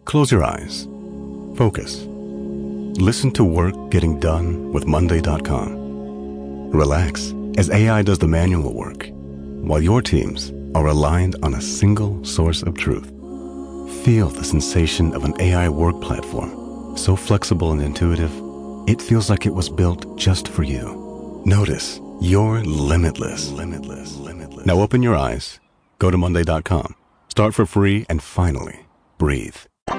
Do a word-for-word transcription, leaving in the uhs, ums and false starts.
Close your eyes. Focus. Listen to work getting done with Monday dot com. Relax as A I does the manual work, while your teams are aligned on a single source of truth. Feel the sensation of an A I work platform, so flexible and intuitive, it feels like it was built just for you. Notice you're limitless. Limitless. Limitless. Now open your eyes, go to Monday dot com, start for free, and finally, breathe.